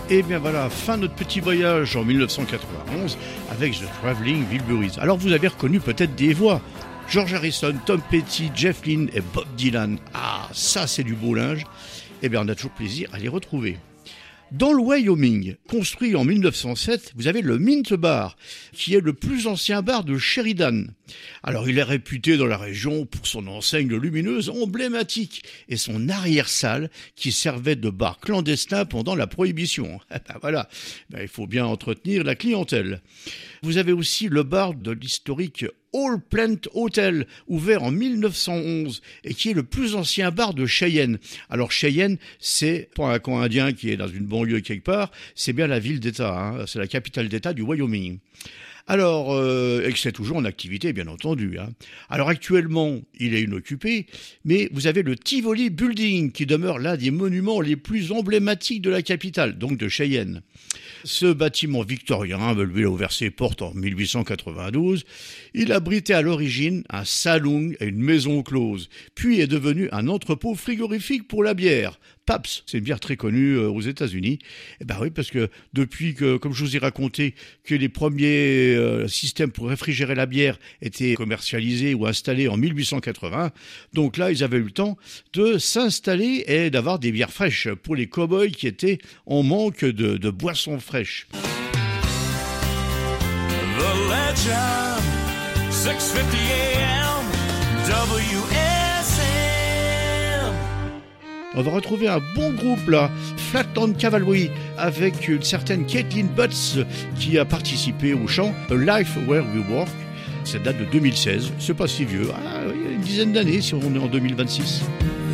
Et bien voilà, fin de notre petit voyage en 1991 avec The Traveling Wilburys. Alors vous avez reconnu peut-être des voix. George Harrison, Tom Petty, Jeff Lynne et Bob Dylan. Ah, ça c'est du beau linge. Et bien on a toujours plaisir à les retrouver. Dans le Wyoming, construit en 1907, vous avez le Mint Bar, qui est le plus ancien bar de Sheridan. Alors il est réputé dans la région pour son enseigne lumineuse emblématique et son arrière-salle qui servait de bar clandestin pendant la Prohibition. Voilà, il faut bien entretenir la clientèle. Vous avez aussi le bar de l'historique All Plant Hotel, ouvert en 1911 et qui est le plus ancien bar de Cheyenne. Alors Cheyenne, c'est pas un camp indien qui est dans une banlieue quelque part, c'est bien la ville d'État, hein, c'est la capitale d'État du Wyoming. Alors, et que c'est toujours en activité, bien entendu. Hein. Alors actuellement, il est inoccupé, mais vous avez le Tivoli Building, qui demeure l'un des monuments les plus emblématiques de la capitale, donc de Cheyenne. Ce bâtiment victorien, lui a ouvert ses portes en 1892. Il abritait à l'origine un saloon et une maison close, puis est devenu un entrepôt frigorifique pour la bière. Pabst, c'est une bière très connue aux États-Unis. Eh ben oui, parce que depuis que, comme je vous ai raconté, que les premiers systèmes pour réfrigérer la bière étaient commercialisés ou installés en 1880, donc là, ils avaient eu le temps de s'installer et d'avoir des bières fraîches pour les cow-boys qui étaient en manque de boissons fraîches. The Legend, 6:50 AM, WSM. On va retrouver un bon groupe là, Flatland Cavalry, avec une certaine Caitlin Butts qui a participé au chant A Life Where We Work. Ça date de 2016, c'est pas si vieux, il y a une dizaine d'années si on est en 2026.